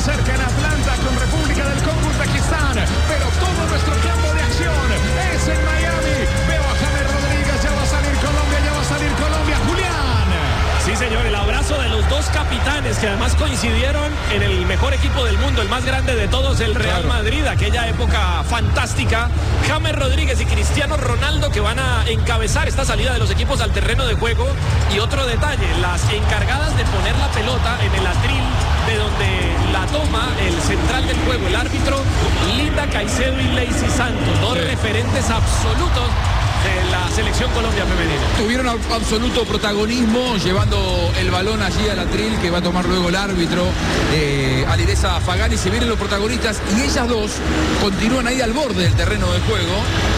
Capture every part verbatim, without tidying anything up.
cerca en Atlanta con República del Congo, Uzbekistán, pero todo nuestro campo de acción es en Miami. Veo a James Rodríguez, ya va a salir Colombia, ya va a salir Colombia. Julián. Sí, señor, el abrazo de los dos capitanes que además coincidieron en el mejor equipo del mundo, el más grande de todos, el Real Madrid, aquella época fantástica. James Rodríguez y Cristiano Ronaldo que van a encabezar esta salida de los equipos al terreno de juego. Y otro detalle, las encargadas de poner la pelota en el atril de donde la toma el central del juego, el árbitro, Linda Caicedo y Lacey Santos, dos sí. referentes absolutos de la selección Colombia femenina. Tuvieron absoluto protagonismo llevando el balón allí al atril que va a tomar luego el árbitro, eh, Alireza Fagani. Se vienen los protagonistas y ellas dos continúan ahí al borde del terreno de juego,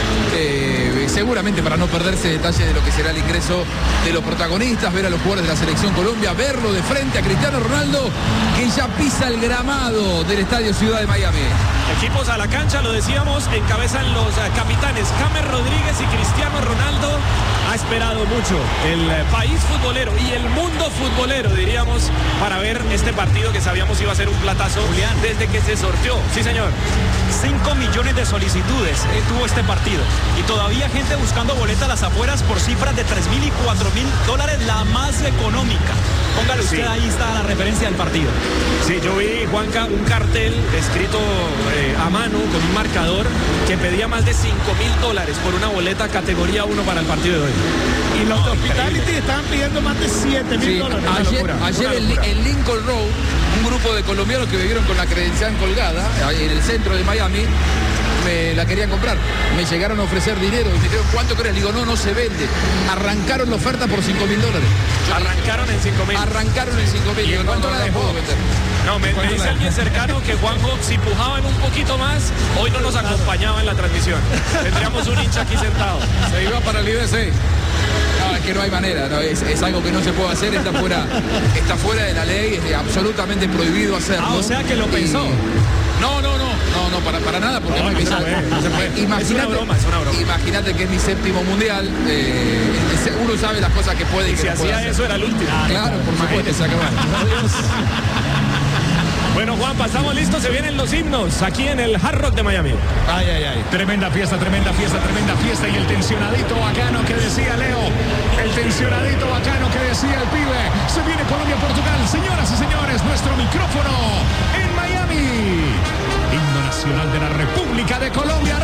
eh, seguramente para no perderse detalles de lo que será el ingreso de los protagonistas, ver a los jugadores de la selección Colombia, verlo de frente a Cristiano Ronaldo que ya pisa el gramado del Estadio Ciudad de Miami. Equipos a la cancha, lo decíamos, encabezan los uh, capitanes James Rodríguez y Cristiano Ronaldo. Ha esperado mucho el uh, país futbolero y el mundo futbolero, diríamos, para ver este partido que sabíamos iba a ser un platazo, Julián, desde que se sorteó. Sí, señor. cinco millones de solicitudes eh, tuvo este partido y todavía gente buscando boletas a las afueras por cifras de tres mil y cuatro mil dólares, la más económica. Póngale usted, sí. Ahí está la referencia del partido. Sí, yo vi, Juanca, un cartel escrito eh, a mano con un marcador que pedía más de cinco mil dólares por una boleta categoría uno para el partido de hoy. Y los no, hospitality estaban pidiendo más de siete mil dólares. Ayer, ayer en, en Lincoln Road, un grupo de colombianos que vivieron con la credencial colgada en el centro de Miami, me la querían comprar. Me llegaron a ofrecer dinero y me dijeron, ¿cuánto crees? Digo, no, no se vende. Arrancaron la oferta por cinco mil dólares. Arrancaron en cinco mil. Arrancaron en cinco mil. ¿Y en cuánto la dejó? No, me, me dice alguien cercano que Juanjo, si pujaban un poquito más, hoy no nos acompañaba en la transmisión. Tendríamos un hincha aquí sentado. Se iba para el I B C. No, es que no hay manera, no, es, es algo que no se puede hacer, está fuera, está fuera de la ley, es absolutamente prohibido hacerlo. Ah, o sea que lo pensó. Y... No, no, no, no, no, para, para nada, porque no, no, no, se puede, no se puede. Imagínate, es una broma, es una broma. Imagínate que es mi séptimo mundial, eh, uno sabe las cosas que puede y, y que si no puede hacía hacer. Eso era el último. Ah, claro, por supuesto, se acabaron. Bueno, Juan, pasamos listos, se vienen los himnos aquí en el Hard Rock de Miami. Ay, ay, ay. Tremenda fiesta, tremenda fiesta, tremenda fiesta. Y el tensionadito bacano que decía Leo. El tensionadito bacano que decía el pibe. Se viene Colombia-Portugal. Señoras y señores, nuestro micrófono en Miami. Himno nacional de la República de Colombia.